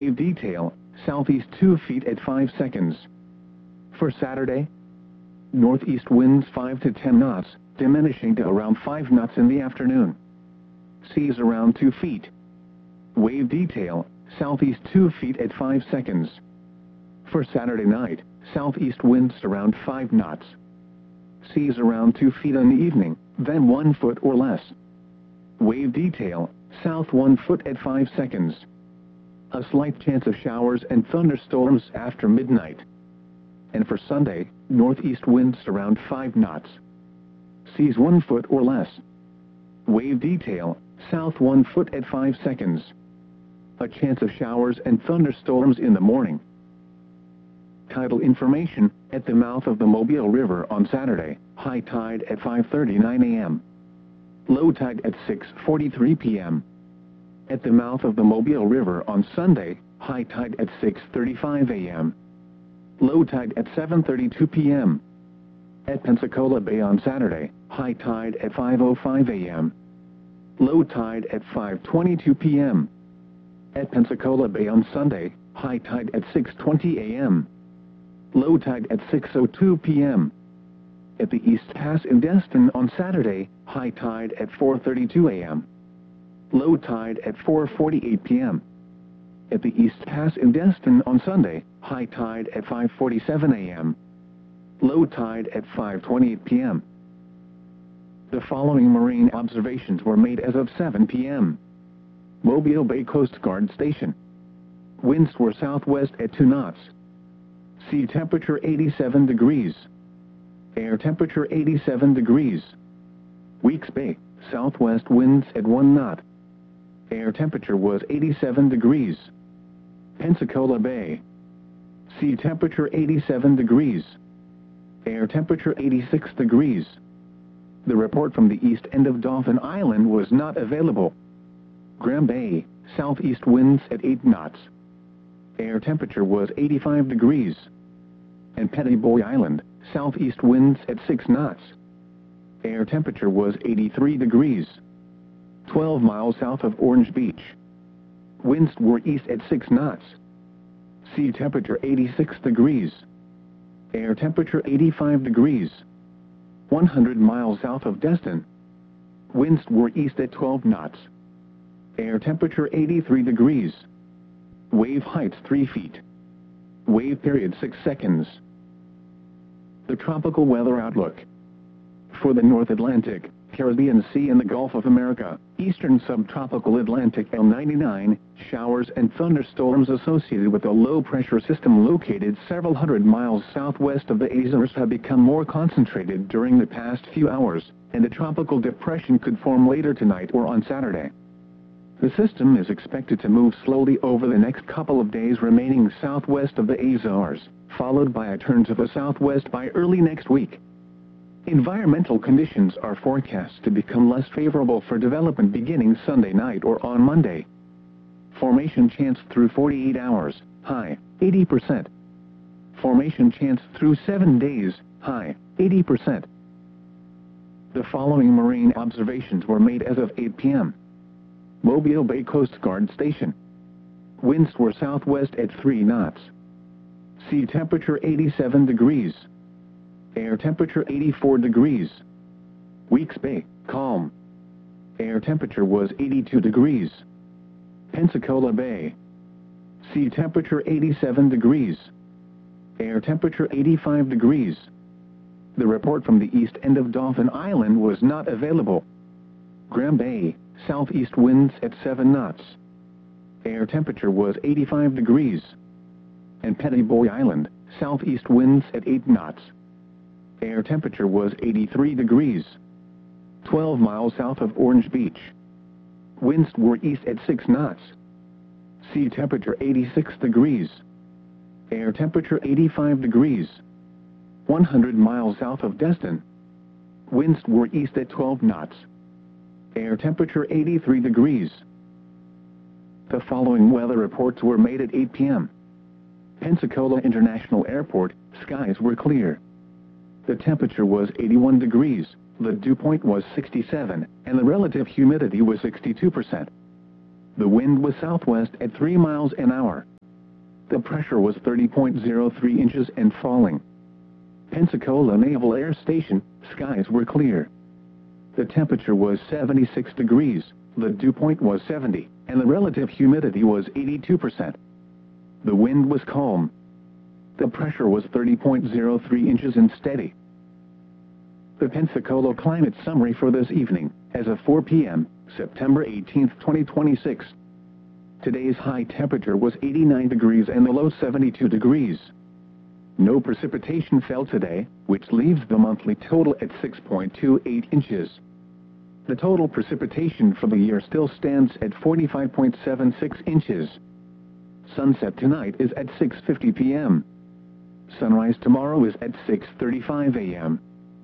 Wave detail, southeast 2 feet at 5 seconds. For Saturday, northeast winds 5 to 10 knots, diminishing to around 5 knots in the afternoon. Seas around 2 feet. Wave detail, southeast 2 feet at 5 seconds. For Saturday night, southeast winds around 5 knots. Seas around 2 feet in the evening, then 1 foot or less. Wave detail, south 1 foot at 5 seconds. A slight chance of showers and thunderstorms after midnight. And for Sunday, northeast winds around 5 knots. Seas 1 foot or less. Wave detail, south 1 foot at 5 seconds. A chance of showers and thunderstorms in the morning. Tidal information, at the mouth of the Mobile River on Saturday, high tide at 5:39 a.m. Low tide at 6:43 p.m. At the mouth of the Mobile River on Sunday, high tide at 6:35 a.m. Low tide at 7:32 p.m. At Pensacola Bay on Saturday, high tide at 5:05 a.m. Low tide at 5:22 p.m. At Pensacola Bay on Sunday, high tide at 6:20 a.m. Low tide at 6:02 p.m. At the East Pass in Destin on Saturday, high tide at 4:32 a.m. Low tide at 4:48 p.m. At the East Pass in Destin on Sunday, high tide at 5:47 a.m. Low tide at 5:28 p.m. The following marine observations were made as of 7 p.m. Mobile Bay Coast Guard Station. Winds were southwest at 2 knots. Sea temperature 87 degrees. Air temperature 87 degrees. Weeks Bay, southwest winds at 1 knot. Air temperature was 87 degrees. Pensacola Bay. Sea temperature 87 degrees. Air temperature 86 degrees. The report from the east end of Dauphin Island was not available. Graham Bay, southeast winds at 8 knots. Air temperature was 85 degrees. And Petty Boy Island, southeast winds at 6 knots. Air temperature was 83 degrees. 12 miles south of Orange Beach. Winds were east at 6 knots. Sea temperature 86 degrees. Air temperature 85 degrees. 100 miles south of Destin. Winds were east at 12 knots. Air temperature 83 degrees. Wave heights 3 feet. Wave period 6 seconds. The tropical weather outlook. For the North Atlantic, Caribbean Sea and the Gulf of America, eastern subtropical Atlantic L99, showers and thunderstorms associated with a low-pressure system located several hundred miles southwest of the Azores have become more concentrated during the past few hours, and a tropical depression could form later tonight or on Saturday. The system is expected to move slowly over the next couple of days remaining southwest of the Azores, followed by a turn to the southwest by early next week. Environmental conditions are forecast to become less favorable for development beginning Sunday night or on Monday. Formation chance through 48 hours, high, 80%. Formation chance through 7 days, high, 80%. The following marine observations were made as of 8 p.m. Mobile Bay Coast Guard Station. Winds were southwest at 3 knots. Sea temperature 87 degrees. Air temperature 84 degrees. Weeks Bay, calm. Air temperature was 82 degrees. Pensacola Bay. Sea temperature 87 degrees. Air temperature 85 degrees. The report from the east end of Dauphin Island was not available. Graham Bay, southeast winds at 7 knots. Air temperature was 85 degrees. And Petty Boy Island, southeast winds at 8 knots. Air temperature was 83 degrees. 12 miles south of Orange Beach. Winds were east at 6 knots. Sea temperature 86 degrees. Air temperature 85 degrees. 100 miles south of Destin. Winds were east at 12 knots. Air temperature 83 degrees. The following weather reports were made at 8 p.m. Pensacola International Airport, skies were clear. The temperature was 81 degrees, the dew point was 67, and the relative humidity was 62%. The wind was southwest at 3 miles an hour. The pressure was 30.03 inches and falling. Pensacola Naval Air Station, skies were clear. The temperature was 76 degrees, the dew point was 70, and the relative humidity was 82%. The wind was calm. The pressure was 30.03 inches and steady. The Pensacola climate summary for this evening, as of 4 p.m., September 18, 2026. Today's high temperature was 89 degrees and the low 72 degrees. No precipitation fell today, which leaves the monthly total at 6.28 inches. The total precipitation for the year still stands at 45.76 inches. Sunset tonight is at 6:50 p.m. Sunrise tomorrow is at 6:35 a.m.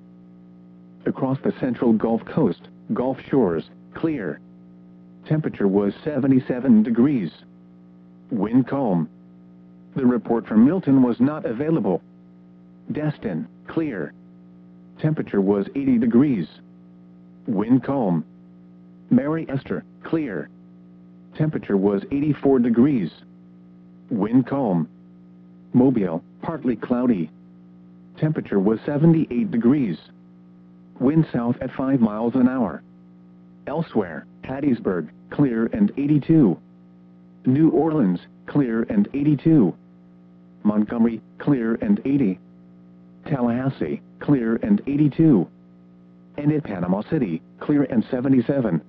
Across the central Gulf Coast, Gulf Shores, clear. Temperature was 77 degrees. Wind calm. The report from Milton was not available. Destin, clear. Temperature was 80 degrees. Wind calm. Mary Esther, clear. Temperature was 84 degrees. Wind calm. Mobile, partly cloudy. Temperature was 78 degrees. Wind south at 5 miles an hour. Elsewhere, Hattiesburg, clear and 82. New Orleans, clear and 82. Montgomery, clear and 80. Tallahassee, clear and 82. And at Panama City, clear and 77.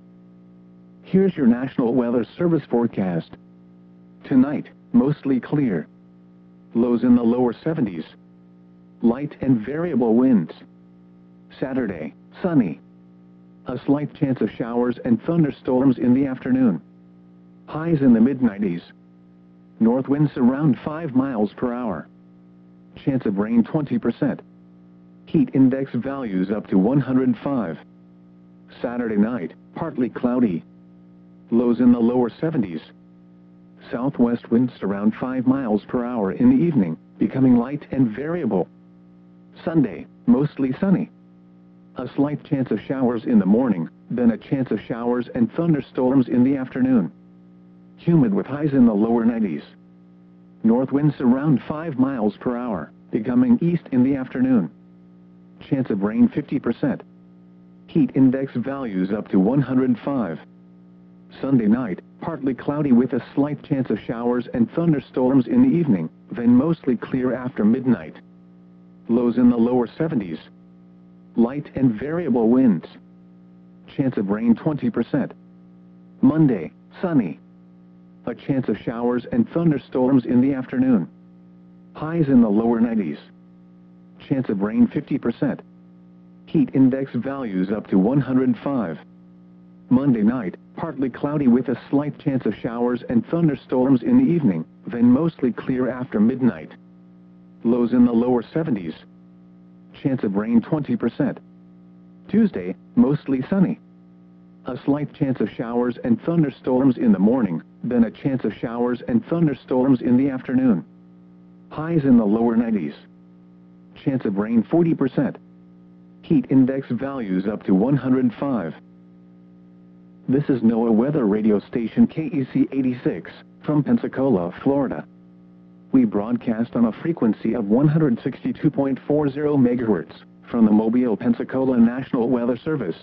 Here's your National Weather Service forecast. Tonight, mostly clear. Lows in the lower 70s. Light and variable winds. Saturday, sunny. A slight chance of showers and thunderstorms in the afternoon. Highs in the mid-90s. North winds around 5 miles per hour. Chance of rain 20%. Heat index values up to 105. Saturday night, partly cloudy. Lows in the lower 70s. Southwest winds around 5 miles per hour in the evening, becoming light and variable. Sunday, mostly sunny. A slight chance of showers in the morning, then a chance of showers and thunderstorms in the afternoon. Humid with highs in the lower 90s. North winds around 5 miles per hour, becoming east in the afternoon. Chance of rain 50%. Heat index values up to 105. Sunday night, partly cloudy with a slight chance of showers and thunderstorms in the evening, then mostly clear after midnight. Lows in the lower 70s. Light and variable winds. Chance of rain 20%. Monday, sunny. A chance of showers and thunderstorms in the afternoon. Highs in the lower 90s. Chance of rain 50%. Heat index values up to 105. Monday night, partly cloudy with a slight chance of showers and thunderstorms in the evening, then mostly clear after midnight. Lows in the lower 70s. Chance of rain 20%. Tuesday, mostly sunny. A slight chance of showers and thunderstorms in the morning, then a chance of showers and thunderstorms in the afternoon. Highs in the lower 90s. Chance of rain 40%. Heat index values up to 105. This is NOAA Weather Radio Station KEC 86, from Pensacola, Florida. We broadcast on a frequency of 162.40 MHz, from the Mobile, Pensacola National Weather Service.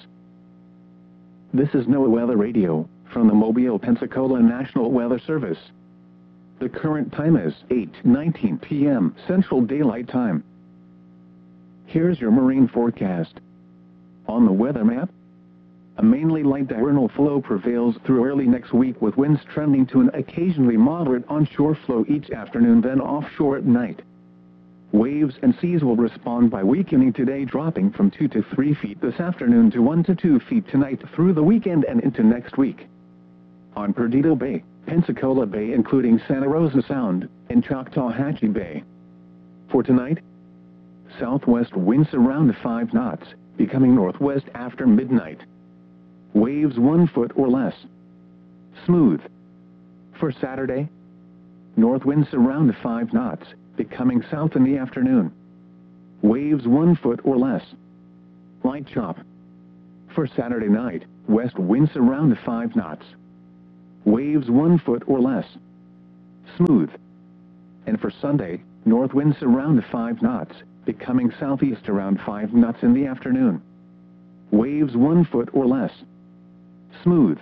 This is NOAA Weather Radio, from the Mobile, Pensacola National Weather Service. The current time is 8:19 p.m. Central Daylight Time. Here's your marine forecast. On the weather map, a mainly light diurnal flow prevails through early next week with winds trending to an occasionally moderate onshore flow each afternoon, then offshore at night. Waves and seas will respond by weakening today, dropping from 2 to 3 feet this afternoon to 1 to 2 feet tonight through the weekend and into next week. On Perdido Bay, Pensacola Bay including Santa Rosa Sound, and Choctawhatchee Bay. For tonight, southwest winds around 5 knots, becoming northwest after midnight. Waves 1 foot or less. Smooth. For Saturday, north winds around 5 knots, becoming south in the afternoon. Waves 1 foot or less. Light chop. For Saturday night, west winds around 5 knots. Waves 1 foot or less. Smooth. And for Sunday, north winds around 5 knots, becoming southeast around 5 knots in the afternoon. Waves 1 foot or less. Smooth.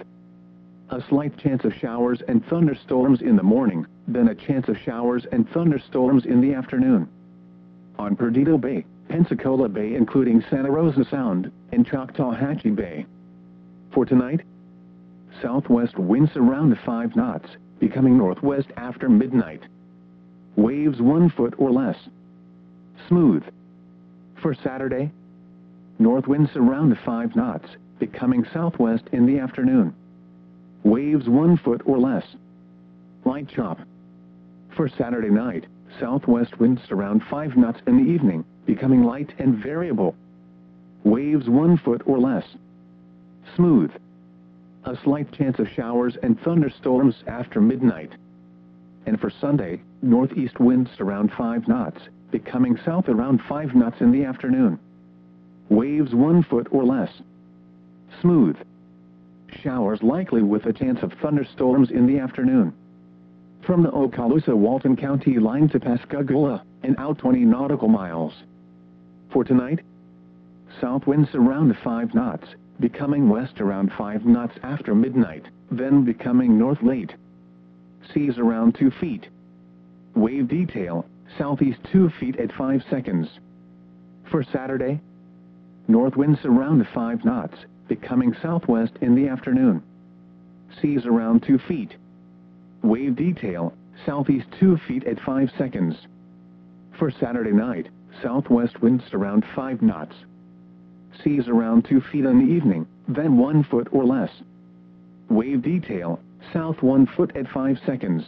A slight chance of showers and thunderstorms in the morning, then a chance of showers and thunderstorms in the afternoon. On Perdido Bay, Pensacola Bay including Santa Rosa Sound, and Choctawhatchee Bay. For tonight, southwest winds around 5 knots, becoming northwest after midnight. Waves 1 foot or less. Smooth. For Saturday, north winds around 5 knots, becoming southwest in the afternoon. Waves 1 foot or less. Light chop. For Saturday night, southwest winds around 5 knots in the evening, becoming light and variable. Waves 1 foot or less. Smooth. A slight chance of showers and thunderstorms after midnight. And for Sunday, northeast winds around 5 knots, becoming south around 5 knots in the afternoon. Waves 1 foot or less. Smooth. Showers likely with a chance of thunderstorms in the afternoon. From the Okaloosa-Walton County line to Pascagoula, and out 20 nautical miles. For tonight, south winds around 5 knots, becoming west around 5 knots after midnight, then becoming north late. Seas around 2 feet. Wave detail, southeast 2 feet at 5 seconds. For Saturday, north winds around 5 knots, becoming southwest in the afternoon. Seas around 2 feet. Wave detail, southeast 2 feet at 5 seconds. For Saturday night, southwest winds around 5 knots. Seas around 2 feet in the evening, then 1 foot or less. Wave detail, south 1 foot at 5 seconds.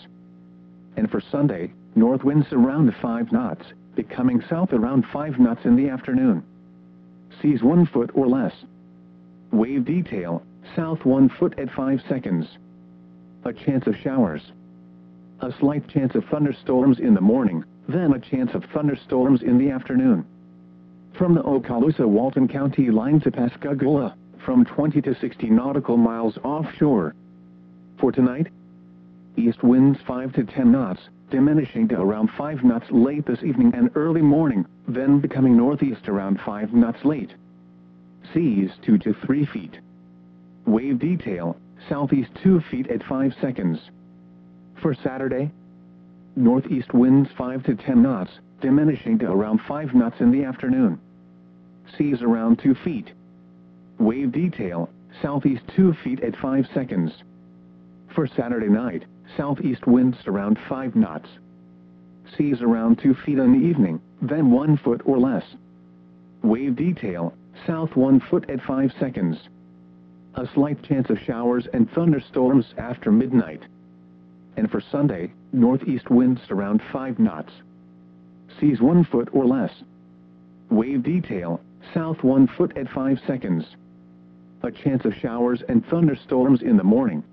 And for Sunday, north winds around 5 knots, becoming south around 5 knots in the afternoon. Seas 1 foot or less. Wave detail, south 1 foot at 5 seconds. A chance of showers. A slight chance of thunderstorms in the morning, then a chance of thunderstorms in the afternoon. From the Okaloosa-Walton County line to Pascagoula, from 20 to 60 nautical miles offshore. For tonight, east winds 5 to 10 knots, diminishing to around 5 knots late this evening and early morning, then becoming northeast around 5 knots late. Seas 2 to 3 feet. Wave detail, southeast 2 feet at 5 seconds. For Saturday, northeast winds 5 to 10 knots, diminishing to around 5 knots in the afternoon. Seas around 2 feet. Wave detail, southeast 2 feet at 5 seconds. For Saturday night, southeast winds around 5 knots. Seas around 2 feet in the evening, then 1 foot or less. Wave detail, south 1 foot at 5 seconds. A slight chance of showers and thunderstorms after midnight. And for Sunday, northeast winds around 5 knots. Seas 1 foot or less. Wave detail, south 1 foot at 5 seconds. A chance of showers and thunderstorms in the morning.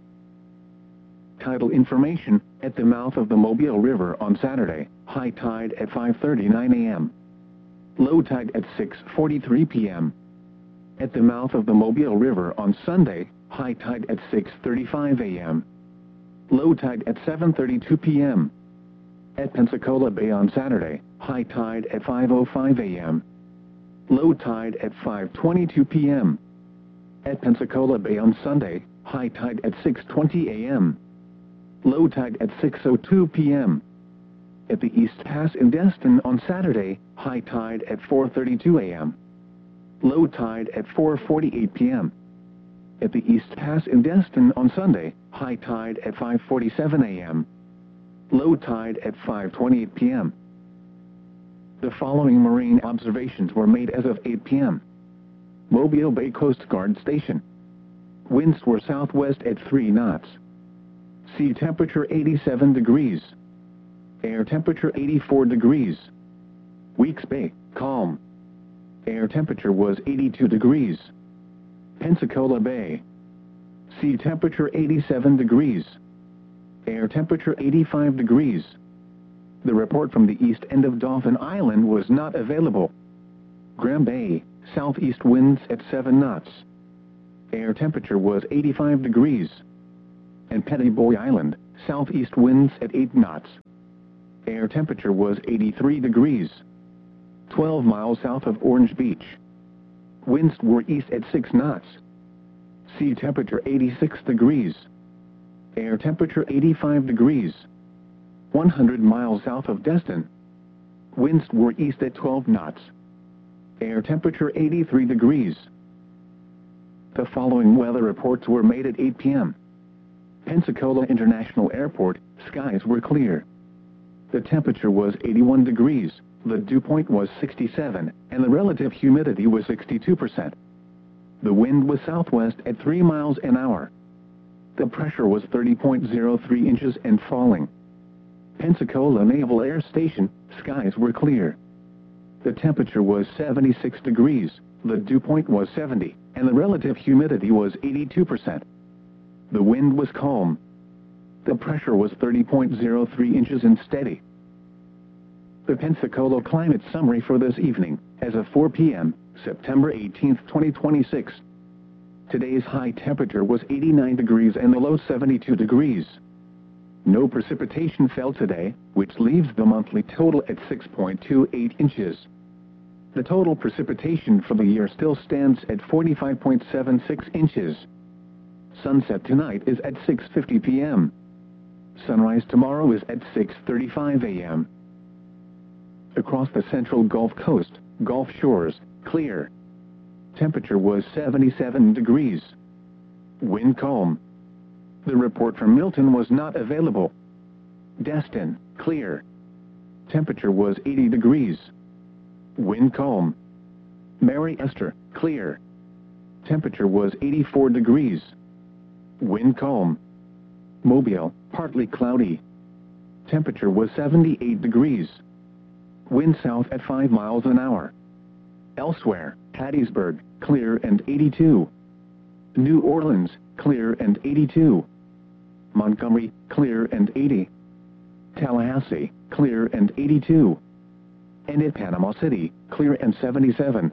Tidal information, at the mouth of the Mobile River on Saturday, high tide at 5:39 a.m. Low tide at 6:43 p.m. At the mouth of the Mobile River on Sunday, high tide at 6:35 a.m. Low tide at 7:32 p.m. At Pensacola Bay on Saturday, high tide at 5:05 a.m. Low tide at 5:22 p.m. At Pensacola Bay on Sunday, high tide at 6:20 a.m. Low tide at 6:02 p.m. At the East Pass in Destin on Saturday, high tide at 4:32 a.m. Low tide at 4:48 p.m. At the East Pass in Destin on Sunday, high tide at 5:47 a.m. Low tide at 5:28 p.m. The following marine observations were made as of 8 p.m. Mobile Bay Coast Guard Station. Winds were southwest at 3 knots. Sea temperature 87 degrees. Air temperature 84 degrees. Weeks Bay, calm. Air temperature was 82 degrees. Pensacola Bay. Sea temperature 87 degrees. Air temperature 85 degrees. The report from the east end of Dauphin Island was not available. Graham Bay, southeast winds at 7 knots. Air temperature was 85 degrees. And Petty Boy Island, southeast winds at 8 knots. Air temperature was 83 degrees. 12 miles south of Orange Beach. Winds were east at 6 knots. Sea temperature 86 degrees. Air temperature 85 degrees. 100 miles south of Destin. Winds were east at 12 knots. Air temperature 83 degrees. The following weather reports were made at 8 p.m. Pensacola International Airport, skies were clear. The temperature was 81 degrees, the dew point was 67, and the relative humidity was 62%. The wind was southwest at 3 miles an hour. The pressure was 30.03 inches and falling. Pensacola Naval Air Station, skies were clear. The temperature was 76 degrees, the dew point was 70, and the relative humidity was 82%. The wind was calm. The pressure was 30.03 inches and steady. The Pensacola climate summary for this evening, as of 4 p.m., September 18, 2026. Today's high temperature was 89 degrees and the low 72 degrees. No precipitation fell today, which leaves the monthly total at 6.28 inches. The total precipitation for the year still stands at 45.76 inches. Sunset tonight is at 6:50 p.m. Sunrise tomorrow is at 6:35 a.m. Across the central Gulf Coast, Gulf Shores, clear. Temperature was 77 degrees. Wind calm. The report from Milton was not available. Destin, clear. Temperature was 80 degrees. Wind calm. Mary Esther, clear. Temperature was 84 degrees. Wind calm. Mobile, partly cloudy. Temperature was 78 degrees. Wind south at 5 miles an hour. Elsewhere, Hattiesburg, clear and 82. New Orleans, clear and 82. Montgomery, clear and 80. Tallahassee, clear and 82. And at Panama City, clear and 77.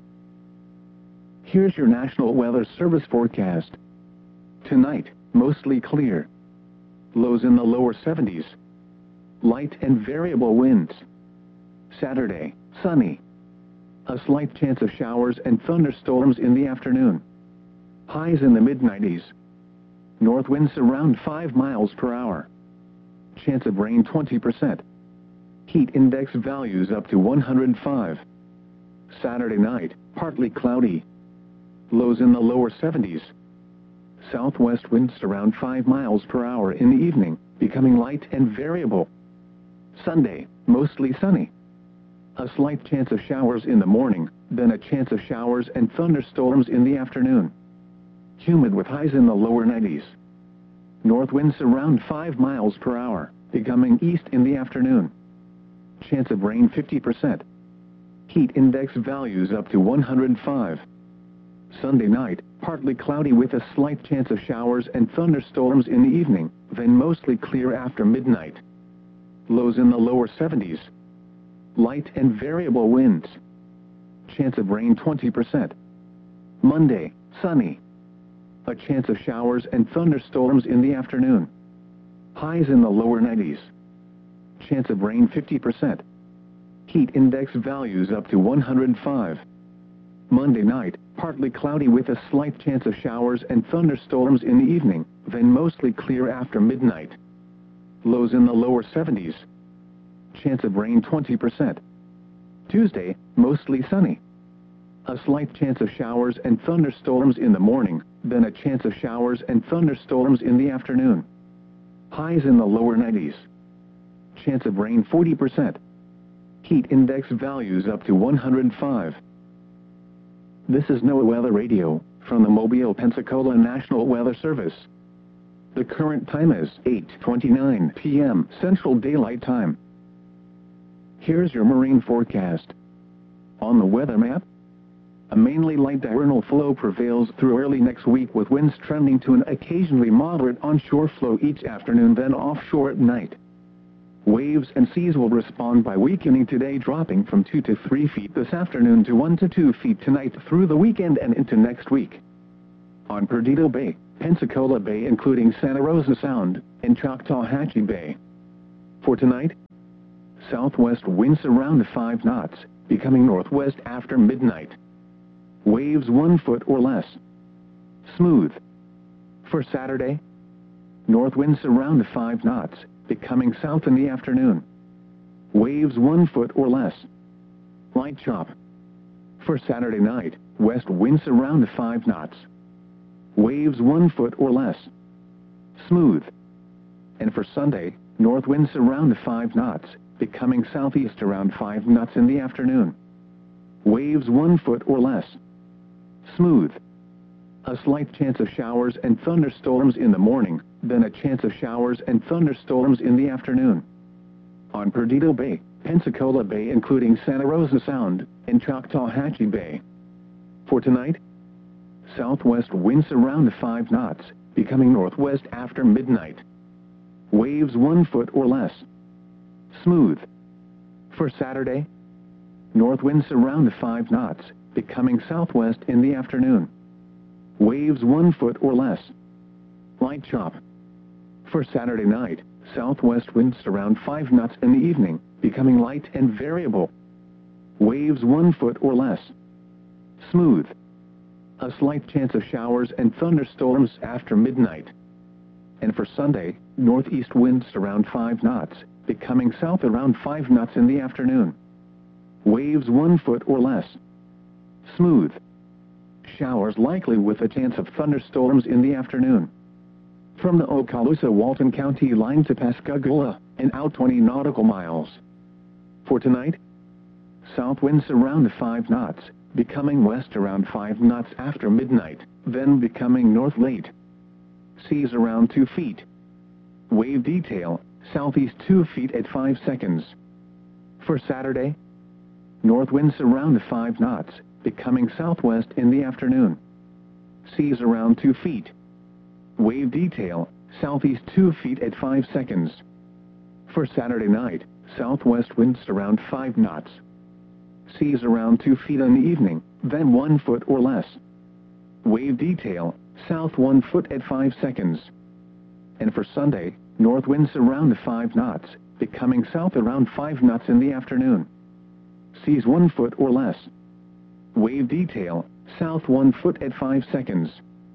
Here's your National Weather Service forecast. Tonight, mostly clear. Lows in the lower 70s. Light and variable winds. Saturday, sunny. A slight chance of showers and thunderstorms in the afternoon. Highs in the mid-90s. North winds around 5 miles per hour. Chance of rain 20%. Heat index values up to 105. Saturday night, partly cloudy. Lows in the lower 70s. Southwest winds around 5 miles per hour in the evening, becoming light and variable. Sunday, mostly sunny. A slight chance of showers in the morning, then a chance of showers and thunderstorms in the afternoon. Humid with highs in the lower 90s. North winds around 5 miles per hour, becoming east in the afternoon. Chance of rain 50%. Heat index values up to 105. Sunday night, partly cloudy with a slight chance of showers and thunderstorms in the evening, then mostly clear after midnight. Lows in the lower 70s. Light and variable winds. Chance of rain 20%. Monday, sunny. A chance of showers and thunderstorms in the afternoon. Highs in the lower 90s. Chance of rain 50%. Heat index values up to 105. Monday night, partly cloudy with a slight chance of showers and thunderstorms in the evening, then mostly clear after midnight. Lows in the lower 70s. Chance of rain 20%. Tuesday, mostly sunny. A slight chance of showers and thunderstorms in the morning, then a chance of showers and thunderstorms in the afternoon. Highs in the lower 90s. Chance of rain 40%. Heat index values up to 105. This is NOAA Weather Radio, from the Mobile, Pensacola National Weather Service. The current time is 8:29 p.m. Central Daylight Time. Here's your marine forecast. On the weather map, a mainly light diurnal flow prevails through early next week with winds trending to an occasionally moderate onshore flow each afternoon, then offshore at night. Waves and seas will respond by weakening today, dropping from 2 to 3 feet this afternoon to 1 to 2 feet tonight through the weekend and into next week. On Perdido Bay, Pensacola Bay including Santa Rosa Sound, and Choctawhatchee Bay. For tonight, southwest winds around 5 knots, becoming northwest after midnight. Waves 1 foot or less. Smooth. For Saturday, north winds around 5 knots, becoming south in the afternoon. Waves 1 foot or less. Light chop. For Saturday night, west winds around 5 knots. Waves 1 foot or less. Smooth. And for Sunday, north winds around 5 knots, becoming southeast around 5 knots in the afternoon. Waves 1 foot or less. Smooth. A slight chance of showers and thunderstorms in the morning, then a chance of showers and thunderstorms in the afternoon. On Perdido Bay, Pensacola Bay including Santa Rosa Sound, and Choctawhatchee Bay. For tonight, southwest winds around 5 knots, becoming northwest after midnight. Waves 1 foot or less. Smooth. For Saturday, north winds around 5 knots, becoming southwest in the afternoon. Waves 1 foot or less. Light chop. For Saturday night, southwest winds around 5 knots in the evening, becoming light and variable. Waves 1 foot or less. Smooth. A slight chance of showers and thunderstorms after midnight. And for Sunday, northeast winds around 5 knots, becoming south around 5 knots in the afternoon. Waves 1 foot or less. Smooth. Showers likely with a chance of thunderstorms in the afternoon. From the Okaloosa-Walton County line to Pascagoula, and out 20 nautical miles. For tonight, south winds around 5 knots, becoming west around 5 knots after midnight, then becoming north late. Seas around 2 feet. Wave detail, southeast 2 feet at 5 seconds. For Saturday, north winds around 5 knots, becoming southwest in the afternoon. Seas around 2 feet. Wave detail, southeast 2 feet at 5 seconds. For Saturday night, southwest winds around 5 knots. Seas around 2 feet in the evening, then 1 foot or less. Wave detail, south 1 foot at 5 seconds. And for Sunday, north winds around 5 knots, becoming south around 5 knots in the afternoon. Seas 1 foot or less. Wave detail, south 1 foot at 5 seconds.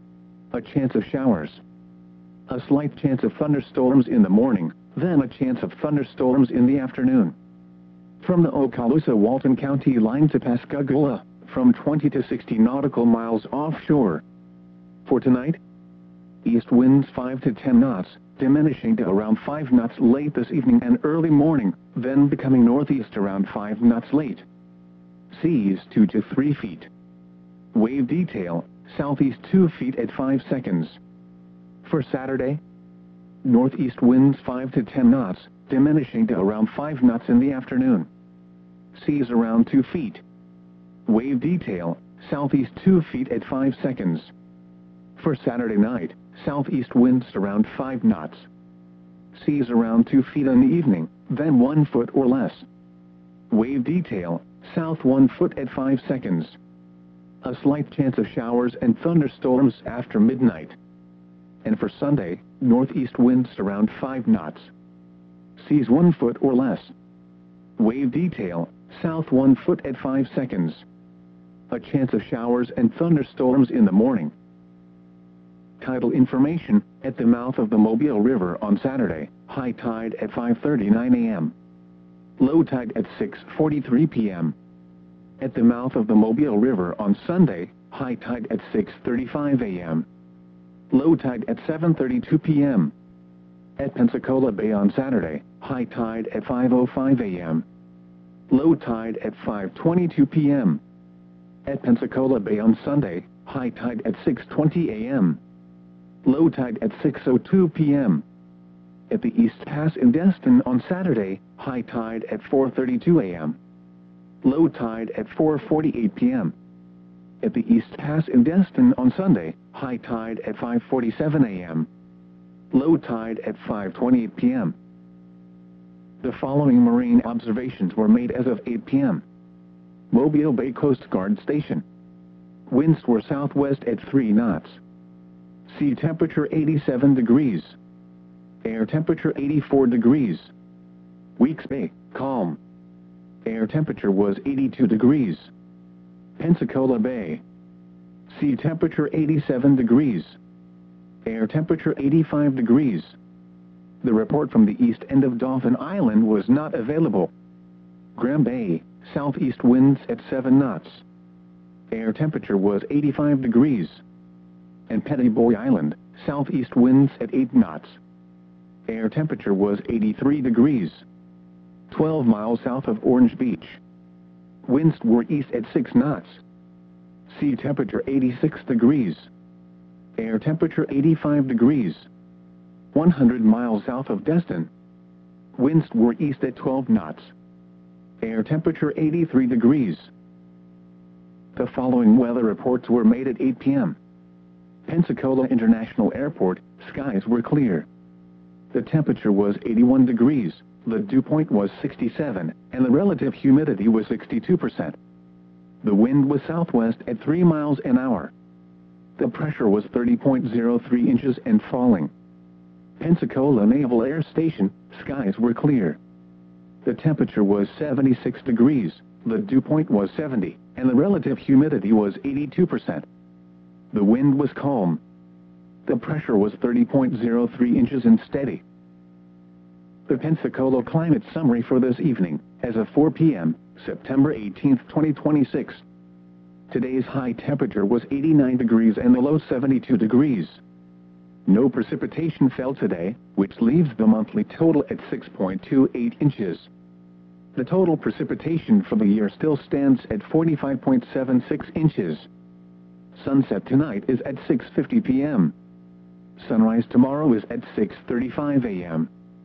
A chance of showers. A slight chance of thunderstorms in the morning, then a chance of thunderstorms in the afternoon. From the Okaloosa-Walton County line to Pascagoula, from 20 to 60 nautical miles offshore. For tonight, east winds 5 to 10 knots, diminishing to around 5 knots late this evening and early morning, then becoming northeast around 5 knots late. Seas 2 to 3 feet. Wave detail, southeast 2 feet at 5 seconds. For Saturday, northeast winds 5 to 10 knots, diminishing to around 5 knots in the afternoon. Seas around 2 feet. Wave detail, southeast 2 feet at 5 seconds. For Saturday night, southeast winds around 5 knots. Seas around 2 feet in the evening, then 1 foot or less. Wave detail, south 1 foot at 5 seconds. A slight chance of showers and thunderstorms after midnight. And for Sunday, northeast winds around 5 knots. Seas 1 foot or less. Wave detail, south 1 foot at 5 seconds. A chance of showers and thunderstorms in the morning. Tidal information, at the mouth of the Mobile River on Saturday, high tide at 5:39 a.m. Low tide at 6:43 p.m. At the mouth of the Mobile River on Sunday, high tide at 6:35 a.m. Low tide at 7:32 p.m. At Pensacola Bay on Saturday, high tide at 5:05 a.m. Low tide at 5:22 p.m. At Pensacola Bay on Sunday, high tide at 6:20 a.m. Low tide at 6:02 p.m. At the East Pass in Destin on Saturday, high tide at 4:32 a.m. Low tide at 4:48 p.m. At the East Pass in Destin on Sunday, high tide at 5:47 a.m. Low tide at 5:28 p.m. The following marine observations were made as of 8 p.m. Mobile Bay Coast Guard Station. Winds were southwest at 3 knots. Sea temperature 87 degrees. Air temperature 84 degrees. Weeks Bay, calm. Air temperature was 82 degrees. Pensacola Bay. Sea temperature 87 degrees. Air temperature 85 degrees. The report from the east end of Dauphin Island was not available. Graham Bay, southeast winds at 7 knots. Air temperature was 85 degrees. And Pettyboy Island, southeast winds at 8 knots. Air temperature was 83 degrees. 12 miles south of Orange Beach. Winds were east at 6 knots. Sea temperature 86 degrees. Air temperature 85 degrees. 100 miles south of Destin. Winds were east at 12 knots. Air temperature 83 degrees. The following weather reports were made at 8 p.m. Pensacola International Airport, skies were clear. The temperature was 81 degrees, the dew point was 67, and the relative humidity was 62%. The wind was southwest at 3 miles an hour. The pressure was 30.03 inches and falling. Pensacola Naval Air Station, skies were clear. The temperature was 76 degrees, the dew point was 70, and the relative humidity was 82%. The wind was calm. The pressure was 30.03 inches and steady. The Pensacola climate summary for this evening, as of 4 p.m., September 18, 2026. Today's high temperature was 89 degrees and the low 72 degrees. No precipitation fell today, which leaves the monthly total at 6.28 inches. The total precipitation for the year still stands at 45.76 inches. Sunset tonight is at 6:50 p.m. Sunrise tomorrow is at 6:35 a.m.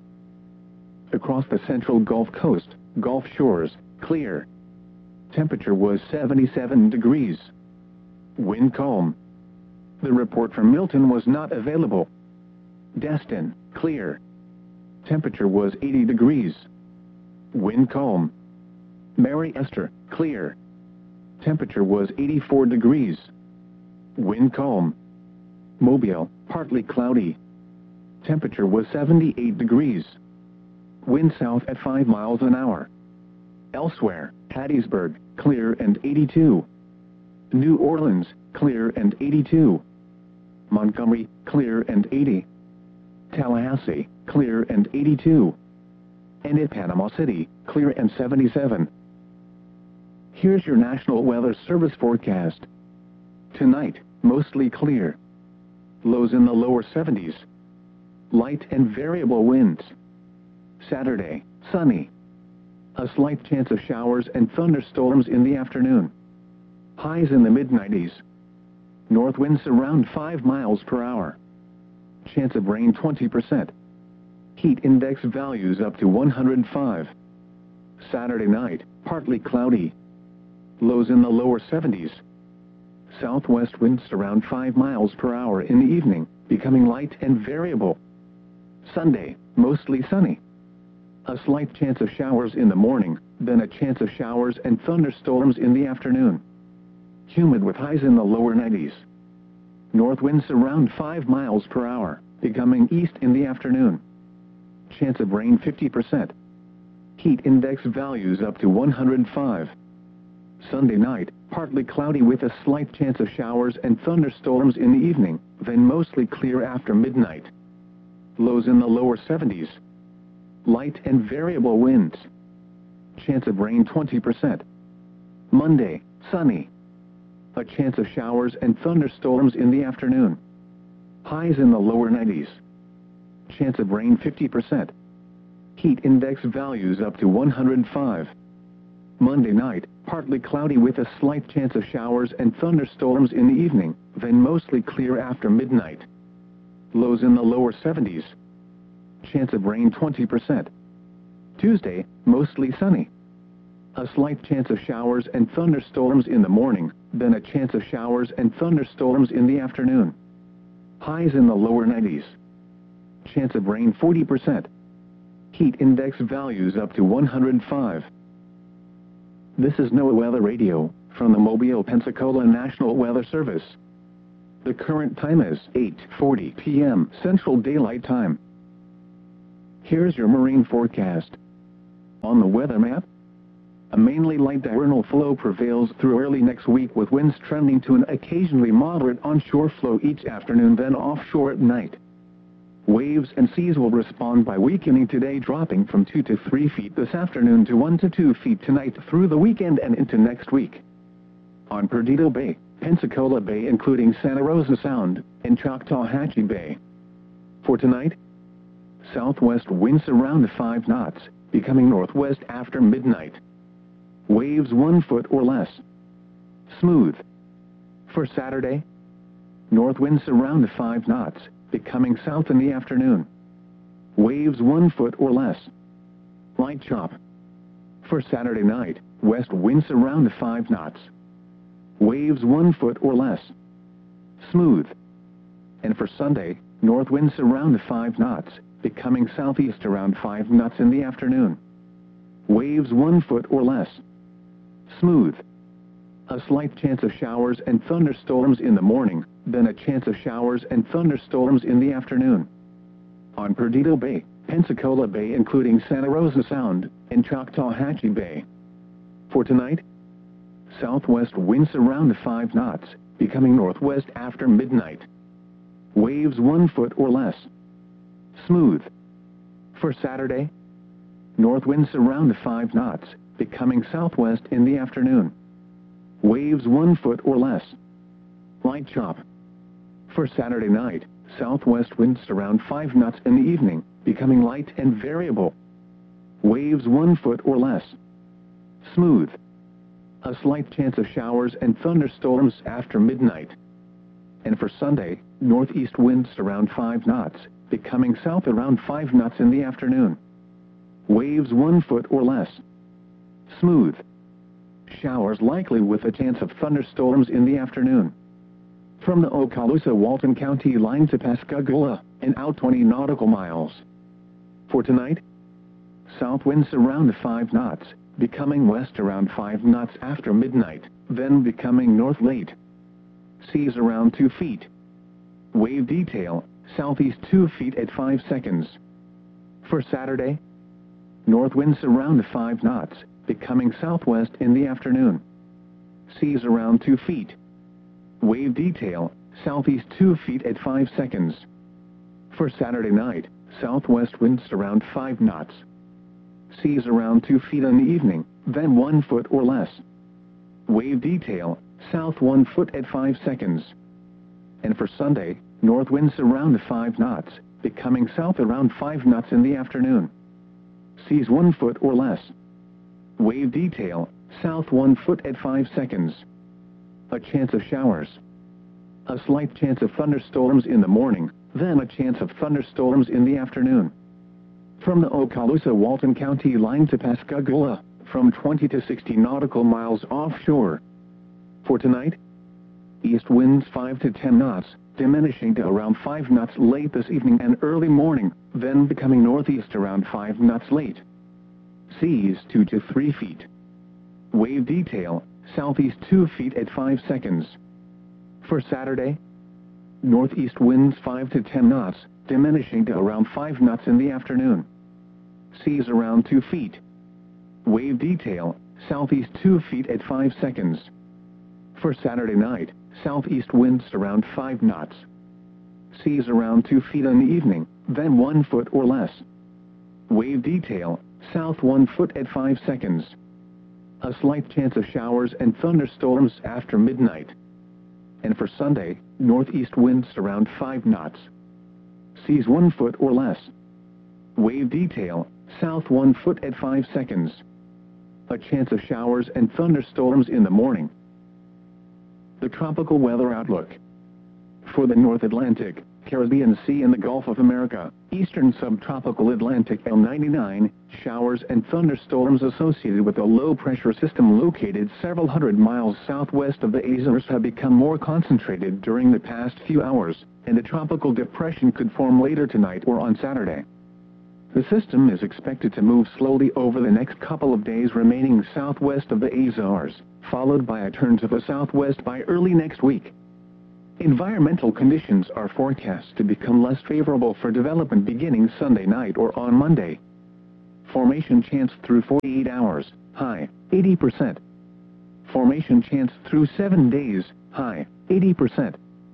Across the central Gulf Coast, Gulf Shores, clear. Temperature was 77 degrees. Wind calm. The report from Milton was not available. Destin, clear. Temperature was 80 degrees. Wind calm. Mary Esther, clear. Temperature was 84 degrees. Wind calm. Mobile, partly cloudy. Temperature was 78 degrees. Wind south at 5 miles an hour. Elsewhere, Hattiesburg, clear and 82. New Orleans, clear and 82. Montgomery, clear and 80. Tallahassee, clear and 82. And at Panama City, clear and 77. Here's your National Weather Service forecast. Tonight, mostly clear. Lows in the lower 70s. Light and variable winds. Saturday, sunny. A slight chance of showers and thunderstorms in the afternoon. Highs in the mid-90s. North winds around 5 miles per hour. Chance of rain 20%. Heat index values up to 105. Saturday night, partly cloudy. Lows in the lower 70s. Southwest winds around 5 miles per hour in the evening, becoming light and variable. Sunday, mostly sunny. A slight chance of showers in the morning, then a chance of showers and thunderstorms in the afternoon. Humid with highs in the lower 90s. North winds around 5 miles per hour, becoming east in the afternoon. Chance of rain 50%. Heat index values up to 105. Sunday night, partly cloudy with a slight chance of showers and thunderstorms in the evening, then mostly clear after midnight. Lows in the lower 70s. Light and variable winds. Chance of rain 20%. Monday, sunny. A chance of showers and thunderstorms in the afternoon. Highs in the lower 90s. Chance of rain 50%. Heat index values up to 105. Monday night, partly cloudy with a slight chance of showers and thunderstorms in the evening, then mostly clear after midnight. Lows in the lower 70s. Chance of rain 20%. Tuesday, mostly sunny. A slight chance of showers and thunderstorms in the morning, then a chance of showers and thunderstorms in the afternoon. Highs in the lower 90s. Chance of rain 40%. Heat index values up to 105. This is NOAA Weather Radio, from the Mobile, Pensacola National Weather Service. The current time is 8:40 p.m. Central Daylight Time. Here's your marine forecast. On the weather map, a mainly light diurnal flow prevails through early next week with winds trending to an occasionally moderate onshore flow each afternoon, then offshore at night. Waves and seas will respond by weakening today, dropping from 2 to 3 feet this afternoon to 1 to 2 feet tonight through the weekend and into next week. On Perdido Bay, Pensacola Bay including Santa Rosa Sound, and Choctawhatchee Bay. For tonight, southwest winds around 5 knots, becoming northwest after midnight. Waves 1 foot or less. Smooth. For Saturday, north winds around 5 knots, becoming south in the afternoon. Waves 1 foot or less. Light chop. For Saturday night, west winds around 5 knots. Waves 1 foot or less. Smooth. And for Sunday, north winds around 5 knots, becoming southeast around 5 knots in the afternoon. Waves 1 foot or less. Smooth. A slight chance of showers and thunderstorms in the morning, then a chance of showers and thunderstorms in the afternoon. On Perdido Bay, Pensacola Bay including Santa Rosa Sound, and Choctawhatchee Bay. For tonight, southwest winds around 5 knots, becoming northwest after midnight. Waves 1 foot or less. Smooth. For Saturday, north winds around 5 knots, becoming southwest in the afternoon. Waves 1 foot or less. Light chop. For Saturday night, southwest winds around 5 knots in the evening, becoming light and variable. Waves 1 foot or less. Smooth. A slight chance of showers and thunderstorms after midnight. And for Sunday, northeast winds around 5 knots, becoming south around 5 knots in the afternoon. Waves 1 foot or less. Smooth. Showers likely with a chance of thunderstorms in the afternoon. From the Okaloosa-Walton County line to Pascagoula, and out 20 nautical miles. For tonight, south winds around 5 knots, becoming west around 5 knots after midnight, then becoming north late. Seas around 2 feet. Wave detail, southeast 2 feet at 5 seconds. For Saturday, north winds around 5 knots, becoming southwest in the afternoon. Seas around 2 feet. Wave detail, southeast 2 feet at 5 seconds. For Saturday night, southwest winds around 5 knots. Seas around 2 feet in the evening, then 1 foot or less. Wave detail, south 1 foot at 5 seconds. And for Sunday, north winds around 5 knots, becoming south around 5 knots in the afternoon. Seas 1 foot or less. Wave detail, south 1 foot at 5 seconds. A chance of showers. A slight chance of thunderstorms in the morning, then a chance of thunderstorms in the afternoon. From the Okaloosa-Walton County line to Pascagoula, from 20 to 60 nautical miles offshore. For tonight, east winds 5 to 10 knots, diminishing to around 5 knots late this evening and early morning, then becoming northeast around 5 knots late. Seas 2 to 3 feet. Wave detail, southeast 2 feet at 5 seconds. For Saturday, northeast winds 5 to 10 knots, diminishing to around 5 knots in the afternoon. Seas around 2 feet. Wave detail, southeast 2 feet at 5 seconds. For Saturday night, southeast winds around 5 knots. Seas around 2 feet in the evening, then 1 foot or less. Wave detail, south 1 foot at 5 seconds. A slight chance of showers and thunderstorms after midnight. And for Sunday, northeast winds around 5 knots. Seas 1 foot or less. Wave detail, south 1 foot at 5 seconds. A chance of showers and thunderstorms in the morning. The tropical weather outlook. For the North Atlantic, Caribbean Sea and the Gulf of America, eastern subtropical Atlantic L99, showers and thunderstorms associated with a low-pressure system located several hundred miles southwest of the Azores have become more concentrated during the past few hours, and a tropical depression could form later tonight or on Saturday. The system is expected to move slowly over the next couple of days, remaining southwest of the Azores, followed by a turn to the southwest by early next week. Environmental conditions are forecast to become less favorable for development beginning Sunday night or on Monday. Formation chance through 48 hours, high, 80%. Formation chance through 7 days, high, 80%.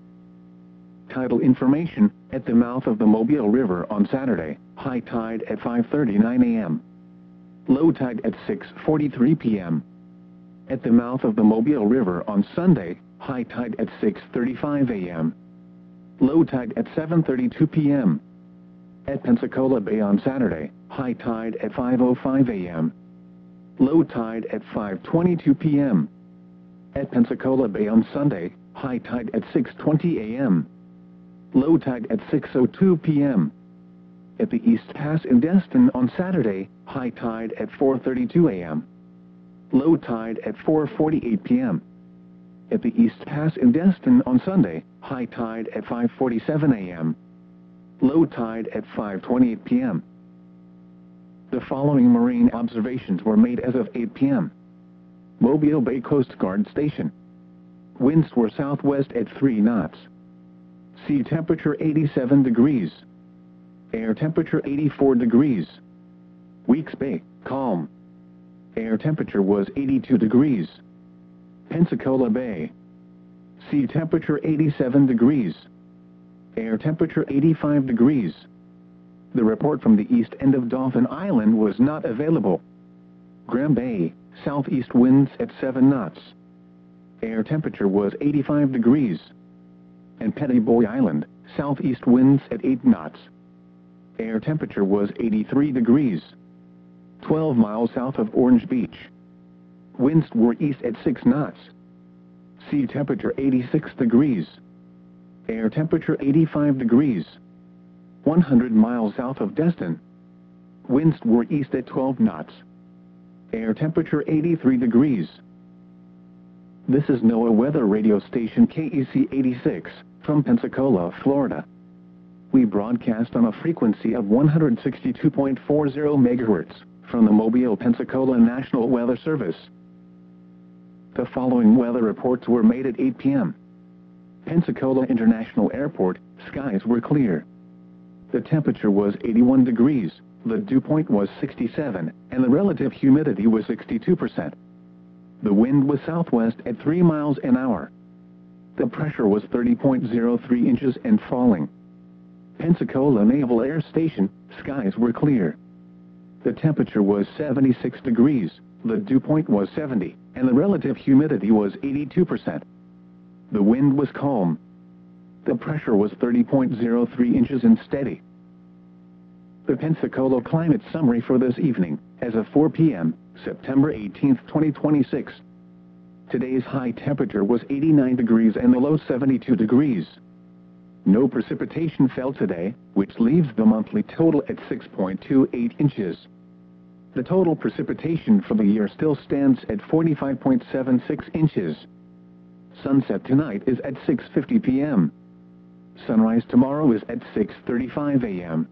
Tidal information, at the mouth of the Mobile River on Saturday, high tide at 5:39 a.m. Low tide at 6:43 p.m. At the mouth of the Mobile River on Sunday, high tide at 6:35 a.m. Low tide at 7:32 p.m. At Pensacola Bay on Saturday, high tide at 5:05 a.m. Low tide at 5:22 p.m. At Pensacola Bay on Sunday, high tide at 6:20 a.m. Low tide at 6:02 p.m. At the East Pass in Destin on Saturday, high tide at 4:32 a.m. Low tide at 4:48 p.m. At the East Pass in Destin on Sunday, high tide at 5:47 a.m. Low tide at 5:28 p.m. The following marine observations were made as of 8 p.m. Mobile Bay Coast Guard Station. Winds were southwest at 3 knots. Sea temperature 87 degrees. Air temperature 84 degrees. Weeks Bay, calm. Air temperature was 82 degrees. Pensacola Bay. Sea temperature 87 degrees. Air temperature 85 degrees. The report from the east end of Dauphin Island was not available. Graham Bay, southeast winds at 7 knots. Air temperature was 85 degrees. And Petty Boy Island, southeast winds at 8 knots. Air temperature was 83 degrees. 12 miles south of Orange Beach. Winds were east at 6 knots. Sea temperature 86 degrees. Air temperature 85 degrees. 100 miles south of Destin. Winds were east at 12 knots. Air temperature 83 degrees. This is NOAA Weather Radio Station KEC 86, from Pensacola, Florida. We broadcast on a frequency of 162.40 MHz, from the Mobile, Pensacola National Weather Service. The following weather reports were made at 8 p.m. Pensacola International Airport, skies were clear. The temperature was 81 degrees, the dew point was 67, and the relative humidity was 62%. The wind was southwest at 3 miles an hour. The pressure was 30.03 inches and falling. Pensacola Naval Air Station, skies were clear. The temperature was 76 degrees, the dew point was 70, and the relative humidity was 82%. The wind was calm. The pressure was 30.03 inches and steady. The Pensacola climate summary for this evening, as of 4 p.m., September 18, 2026. Today's high temperature was 89 degrees and the low 72 degrees. No precipitation fell today, which leaves the monthly total at 6.28 inches. The total precipitation for the year still stands at 45.76 inches. Sunset tonight is at 6:50 p.m. Sunrise tomorrow is at 6:35 a.m.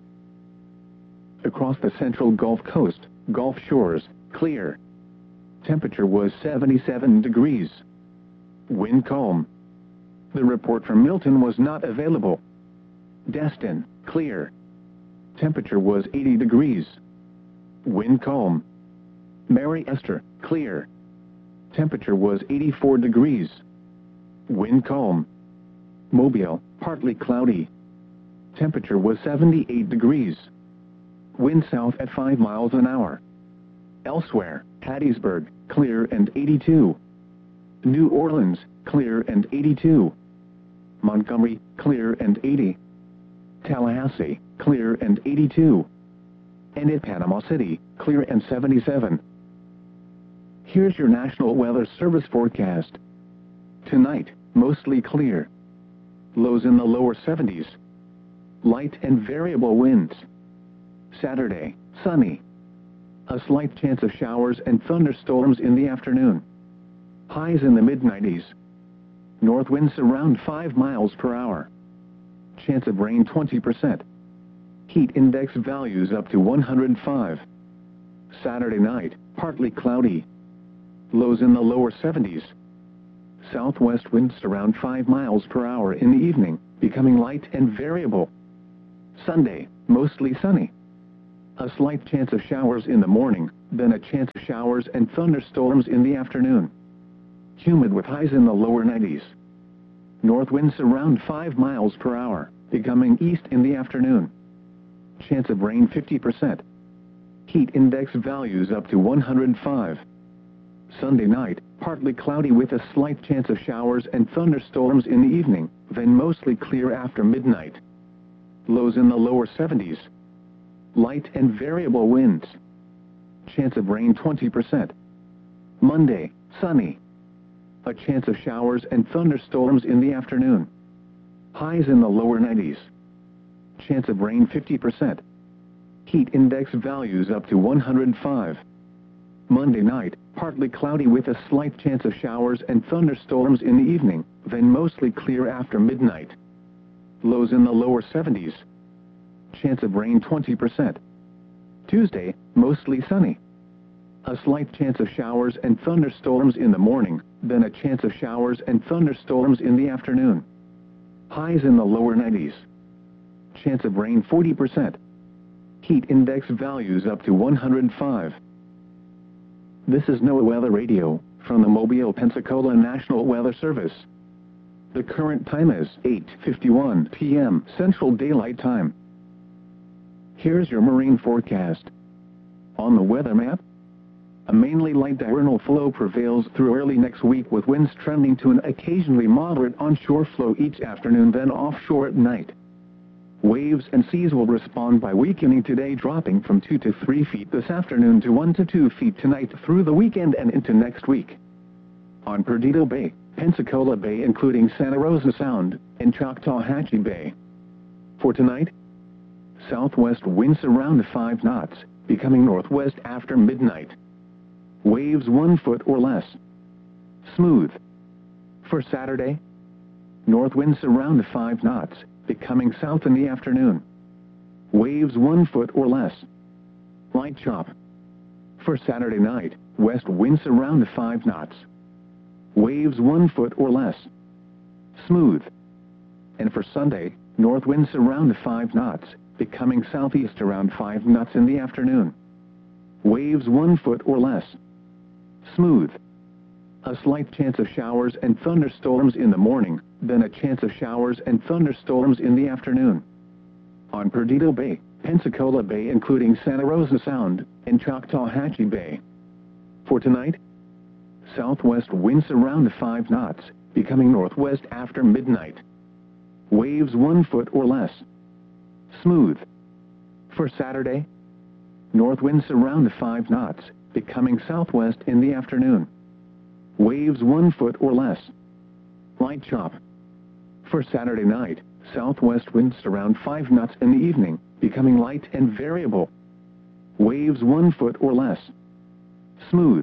Across the central Gulf Coast, Gulf shores, clear. Temperature was 77 degrees. Wind calm. The report from Milton was not available. Destin, clear. Temperature was 80 degrees. Wind calm. Mary Esther, clear. Temperature was 84 degrees. Wind calm. Mobile, partly cloudy. Temperature was 78 degrees. Wind south at 5 miles an hour. Elsewhere, Hattiesburg, clear and 82. New Orleans, clear and 82. Montgomery, clear and 80. Tallahassee, clear and 82. And at Panama City, clear and 77. Here's your National Weather Service forecast. Tonight, mostly clear. Lows in the lower 70s. Light and variable winds. Saturday, sunny. A slight chance of showers and thunderstorms in the afternoon. Highs in the mid-90s. North winds around 5 miles per hour. Chance of rain 20%. Heat index values up to 105. Saturday night, partly cloudy. Lows in the lower 70s. Southwest winds around 5 miles per hour in the evening, becoming light and variable. Sunday, mostly sunny. A slight chance of showers in the morning, then a chance of showers and thunderstorms in the afternoon. Humid with highs in the lower 90s. North winds around 5 miles per hour, becoming east in the afternoon. Chance of rain 50%. Heat index values up to 105. Sunday night, partly cloudy with a slight chance of showers and thunderstorms in the evening, then mostly clear after midnight. Lows in the lower 70s. Light and variable winds. Chance of rain 20%. Monday, sunny. A chance of showers and thunderstorms in the afternoon. Highs in the lower 90s. Chance of rain 50%. Heat index values up to 105. Monday night, partly cloudy with a slight chance of showers and thunderstorms in the evening, then mostly clear after midnight. Lows in the lower 70s. Chance of rain 20%. Tuesday, mostly sunny. A slight chance of showers and thunderstorms in the morning, then a chance of showers and thunderstorms in the afternoon. Highs in the lower 90s. Chance of rain 40%. Heat index values up to 105. This is NOAA Weather Radio, from the Mobile, Pensacola National Weather Service. The current time is 8:51 p.m. Central Daylight Time. Here's your marine forecast. On the weather map, a mainly light diurnal flow prevails through early next week with winds trending to an occasionally moderate onshore flow each afternoon, then offshore at night. Waves and seas will respond by weakening today, dropping from 2 to 3 feet this afternoon to 1 to 2 feet tonight through the weekend and into next week. On Perdido Bay, Pensacola Bay including Santa Rosa Sound, and Choctawhatchee Bay. For tonight, southwest winds around 5 knots, becoming northwest after midnight. Waves 1 foot or less. Smooth. For Saturday, north winds around 5 knots, becoming south in the afternoon. Waves 1 foot or less. Light chop. For Saturday night, west winds around 5 knots. Waves 1 foot or less. Smooth. And for Sunday, north winds around 5 knots, becoming southeast around 5 knots in the afternoon. Waves 1 foot or less. Smooth. A slight chance of showers and thunderstorms in the morning, then a chance of showers and thunderstorms in the afternoon. On Perdido Bay, Pensacola Bay including Santa Rosa Sound, and Choctawhatchee Bay. For tonight, southwest winds around 5 knots, becoming northwest after midnight. Waves 1 foot or less. Smooth. For Saturday, north winds around 5 knots, becoming southwest in the afternoon. Waves 1 foot or less. Light chop. For Saturday night, southwest winds around 5 knots in the evening, becoming light and variable. Waves 1 foot or less. Smooth.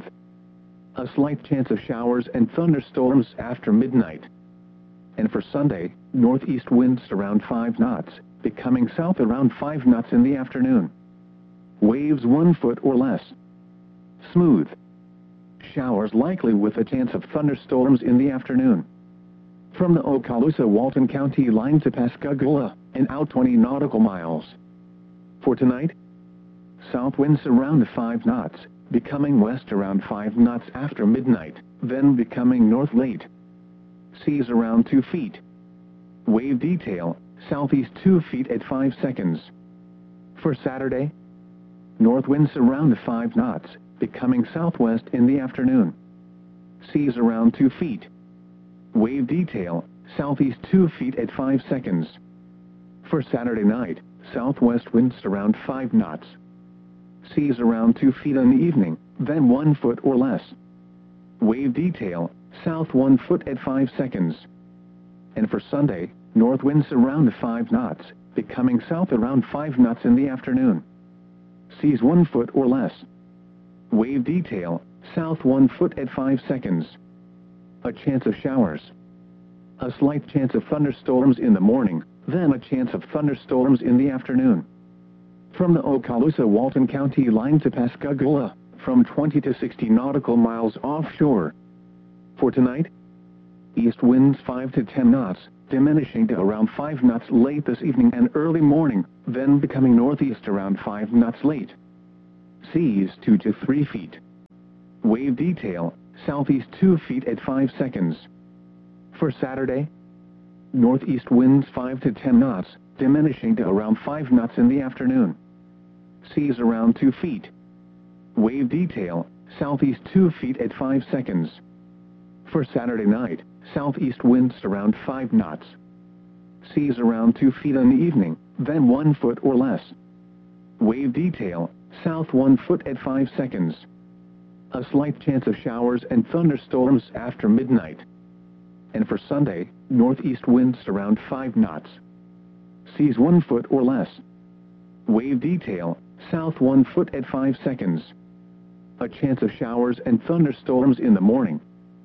A slight chance of showers and thunderstorms after midnight. And for Sunday, northeast winds around 5 knots, becoming south around 5 knots in the afternoon. Waves 1 foot or less. Smooth. Showers likely with a chance of thunderstorms in the afternoon. From the Okaloosa-Walton County line to Pascagoula, and out 20 nautical miles. For tonight, south winds around 5 knots, becoming west around 5 knots after midnight, then becoming north late. Seas around 2 feet. Wave detail, southeast 2 feet at 5 seconds. For Saturday, north winds around 5 knots, becoming southwest in the afternoon. Seas around 2 feet. Wave detail, southeast 2 feet at 5 seconds. For Saturday night, southwest winds around 5 knots. Seas around 2 feet in the evening, then 1 foot or less. Wave detail, south 1 foot at 5 seconds. And for Sunday, north winds around 5 knots, becoming south around 5 knots in the afternoon. Seas 1 foot or less. Wave detail, south 1 foot at 5 seconds. A chance of showers. A slight chance of thunderstorms in the morning, then a chance of thunderstorms in the afternoon. From the Okaloosa-Walton County line to Pascagoula, from 20 to 60 nautical miles offshore. For tonight, east winds 5 to 10 knots, diminishing to around 5 knots late this evening and early morning, then becoming northeast around 5 knots late. Seas 2 to 3 feet. Wave detail, southeast 2 feet at 5 seconds. For Saturday, northeast winds 5 to 10 knots, diminishing to around 5 knots in the afternoon. Seas around 2 feet. Wave detail, southeast 2 feet at 5 seconds. For Saturday night, southeast winds around 5 knots. Seas around 2 feet in the evening, then 1 foot or less. Wave detail, south 1 foot at 5 seconds. A slight chance of showers and thunderstorms after midnight. And for Sunday, northeast winds around 5 knots. Seas 1 foot or less. Wave detail, south 1 foot at 5 seconds. A chance of showers and thunderstorms in the morning.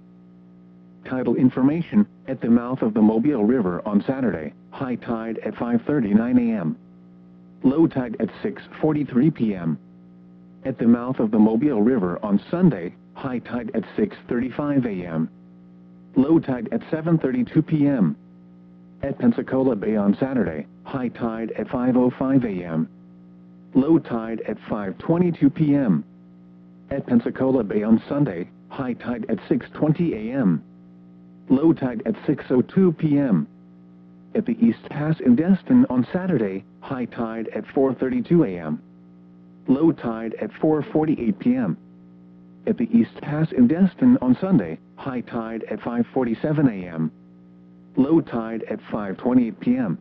Tidal information, at the mouth of the Mobile River on Saturday, high tide at 5:39 a.m. Low tide at 6:43 p.m. At the mouth of the Mobile River on Sunday, high tide at 6:35 a.m. Low tide at 7:32 p.m. At Pensacola Bay on Saturday, high tide at 5:05 a.m. Low tide at 5:22 p.m. At Pensacola Bay on Sunday, high tide at 6:20 a.m. Low tide at 6:02 p.m. At the East Pass in Destin on Saturday, high tide at 4:32 a.m. Low tide at 4:48 p.m. At the East Pass in Destin on Sunday, high tide at 5:47 a.m. Low tide at 5:28 p.m.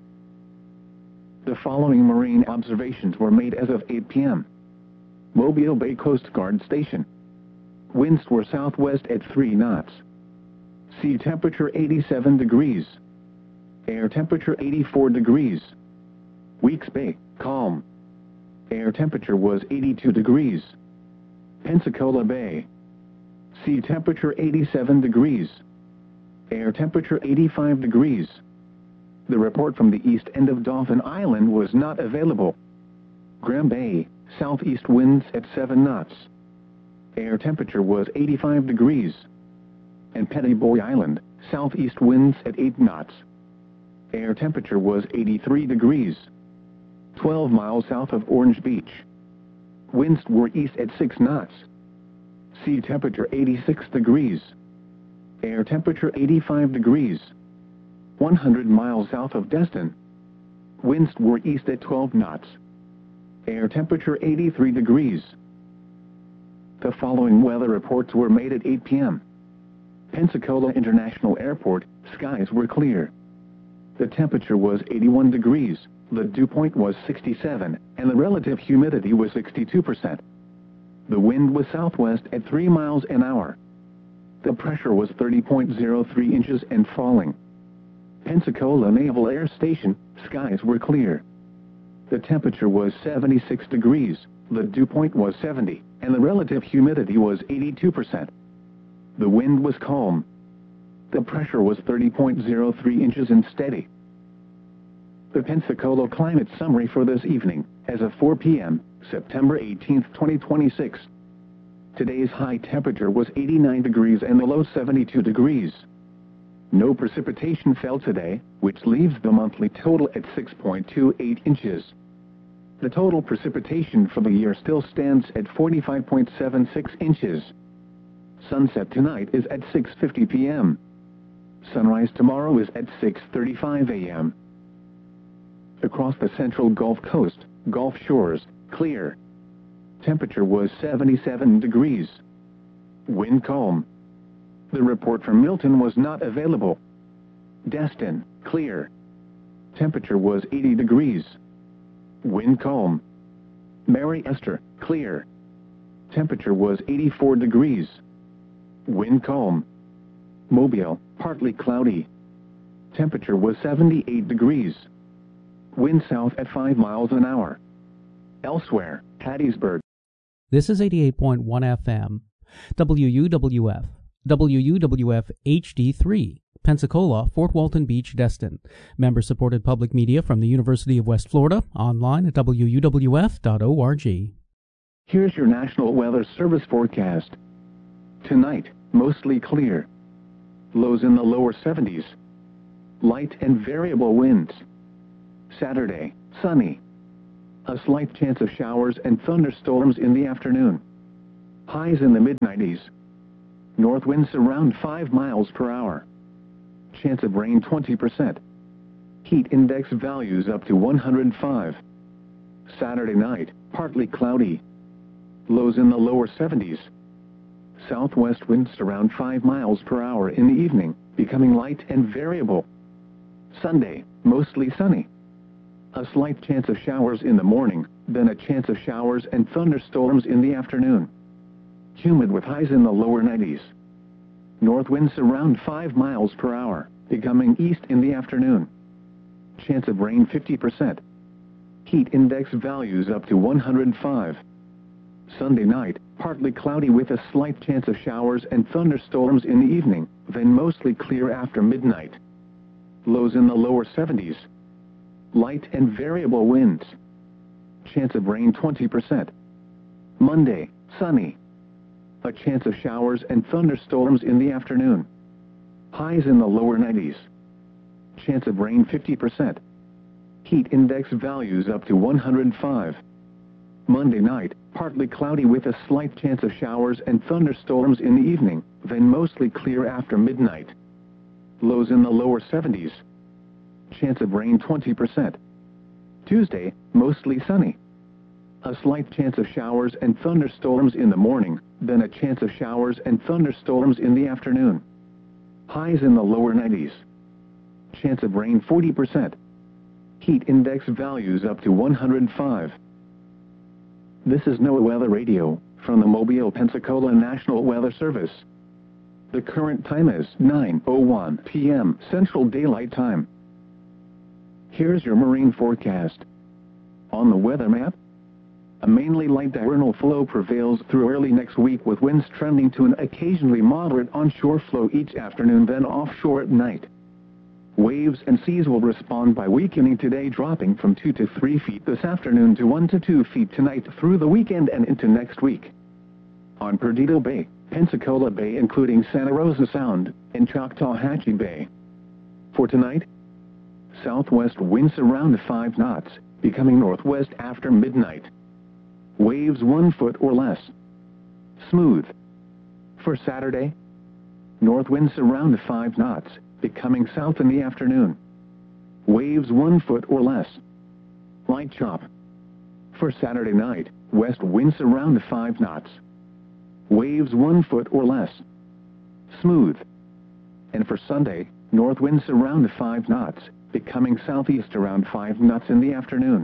The following marine observations were made as of 8 p.m. Mobile Bay Coast Guard Station. Winds were southwest at 3 knots. Sea temperature 87 degrees. Air temperature 84 degrees. Weeks Bay, calm. Air temperature was 82 degrees. Pensacola Bay. Sea temperature 87 degrees. Air temperature 85 degrees. The report from the east end of Dauphin Island was not available. Graham Bay, southeast winds at 7 knots. Air temperature was 85 degrees. And Petty Boy Island, southeast winds at 8 knots. Air temperature was 83 degrees. 12 miles south of Orange Beach. Winds were east at 6 knots. Sea temperature 86 degrees. Air temperature 85 degrees. 100 miles south of Destin. Winds were east at 12 knots. Air temperature 83 degrees. The following weather reports were made at 8 p.m. Pensacola International Airport, skies were clear. The temperature was 81 degrees, the dew point was 67, and the relative humidity was 62%. The wind was southwest at 3 miles an hour. The pressure was 30.03 inches and falling. Pensacola Naval Air Station, skies were clear. The temperature was 76 degrees, the dew point was 70, and the relative humidity was 82%. The wind was calm. The pressure was 30.03 inches and steady. The Pensacola climate summary for this evening, as of 4 p.m., September 18, 2026. Today's high temperature was 89 degrees and the low 72 degrees. No precipitation fell today, which leaves the monthly total at 6.28 inches. The total precipitation for the year still stands at 45.76 inches. Sunset tonight is at 6:50 p.m. Sunrise tomorrow is at 6:35 a.m. Across the central Gulf Coast, Gulf shores, clear. Temperature was 77 degrees. Wind calm. The report from Milton was not available. Destin, clear. Temperature was 80 degrees. Wind calm. Mary Esther, clear. Temperature was 84 degrees. Wind calm. Mobile, partly cloudy. Temperature was 78 degrees. Wind south at 5 miles an hour. Elsewhere, Hattiesburg. This is 88.1 FM. WUWF. WUWF HD3. Pensacola, Fort Walton Beach, Destin. Member-supported public media from the University of West Florida. Online at wuwf.org. Here's your National Weather Service forecast. Tonight, mostly clear. Lows in the lower 70s. light and variable winds. Saturday, sunny. A slight chance of showers and thunderstorms in the afternoon. Highs in the mid-90s. North winds around 5 miles per hour. Chance of rain 20%. Heat index values up to 105. Saturday night, partly cloudy. Lows in the lower 70s. Southwest winds around 5 miles per hour in the evening, becoming light and variable. Sunday, mostly sunny. A slight chance of showers in the morning, then a chance of showers and thunderstorms in the afternoon. Humid with highs in the lower 90s. North winds around 5 miles per hour, becoming east in the afternoon. Chance of rain 50%. Heat index values up to 105. Sunday night, partly cloudy with a slight chance of showers and thunderstorms in the evening, then mostly clear after midnight. Lows in the lower 70s. Light and variable winds. Chance of rain 20%. Monday, sunny. A chance of showers and thunderstorms in the afternoon. Highs in the lower 90s. Chance of rain 50%. Heat index values up to 105. Monday night, partly cloudy with a slight chance of showers and thunderstorms in the evening, then mostly clear after midnight. Lows in the lower 70s. Chance of rain 20%. Tuesday, mostly sunny. A slight chance of showers and thunderstorms in the morning, then a chance of showers and thunderstorms in the afternoon. Highs in the lower 90s. Chance of rain 40%. Heat index values up to 105. This is NOAA Weather Radio, from the Mobile, Pensacola National Weather Service. The current time is 9:01 p.m. Central Daylight Time. Here's your marine forecast. On the weather map, a mainly light diurnal flow prevails through early next week with winds trending to an occasionally moderate onshore flow each afternoon, then offshore at night. Waves and seas will respond by weakening today, dropping from 2 to 3 feet this afternoon to 1 to 2 feet tonight through the weekend and into next week. On Perdido Bay, Pensacola Bay including Santa Rosa Sound, and Choctawhatchee Bay. For tonight, southwest winds around 5 knots, becoming northwest after midnight. Waves 1 foot or less. Smooth. For Saturday, north winds around 5 knots, becoming south in the afternoon. Waves 1 foot or less. Light chop. For Saturday night, west winds around 5 knots. Waves 1 foot or less. Smooth. And for Sunday, north winds around 5 knots, becoming southeast around 5 knots in the afternoon.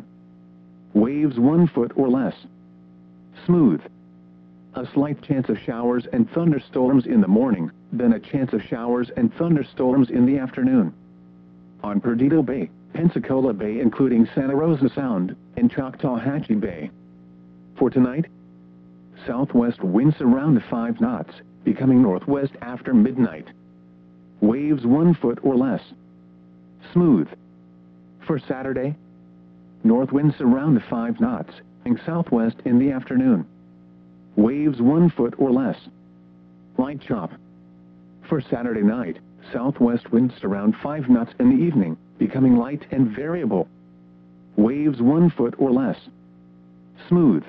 Waves 1 foot or less. Smooth. A slight chance of showers and thunderstorms in the morning, then a chance of showers and thunderstorms in the afternoon. On Perdido Bay, Pensacola Bay including Santa Rosa Sound, and Choctawhatchee Bay. For tonight, southwest winds around 5 knots, becoming northwest after midnight. Waves 1 foot or less. Smooth. For Saturday, north winds around 5 knots, and southwest in the afternoon. Waves 1 foot or less. Light chop. For Saturday night, southwest winds around 5 knots in the evening, becoming light and variable. Waves 1 foot or less. Smooth.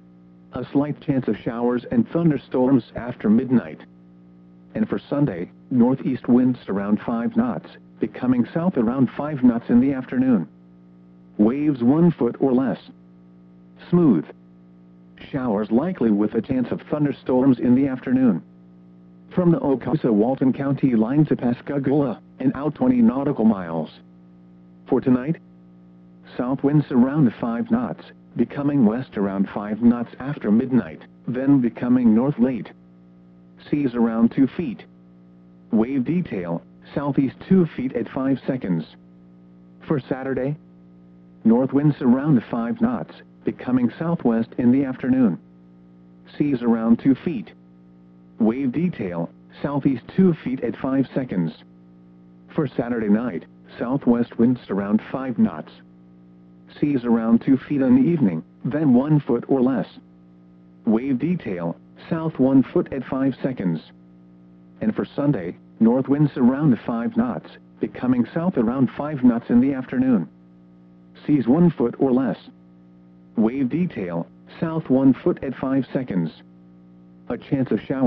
A slight chance of showers and thunderstorms after midnight. And for Sunday, northeast winds around 5 knots, becoming south around 5 knots in the afternoon. Waves 1 foot or less. Smooth. Showers likely with a chance of thunderstorms in the afternoon. From the Okasa-Walton County line to Pascagoula, and out 20 nautical miles. For tonight, south winds around 5 knots, becoming west around 5 knots after midnight, then becoming north late. Seas around 2 feet. Wave detail, southeast 2 feet at 5 seconds. For Saturday, north winds around 5 knots, becoming southwest in the afternoon. Seas around 2 feet. Wave detail, southeast 2 feet at 5 seconds. For Saturday night, southwest winds around 5 knots. Seas around 2 feet in the evening, then 1 foot or less. Wave detail, south 1 foot at 5 seconds. And for Sunday, north winds around 5 knots, becoming south around 5 knots in the afternoon. Seas 1 foot or less. Wave detail, south 1 foot at 5 seconds. A chance of showers.